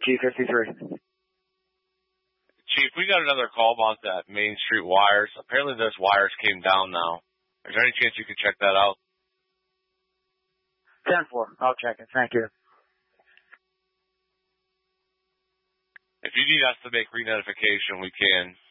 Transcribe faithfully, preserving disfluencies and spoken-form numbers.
G fifty-three. Chief, we got another call about that Main Street wires. Apparently those wires came down now. Is there any chance you could check that out? ten four. I'll check it. Thank you. If you need us to make re-notification, we can.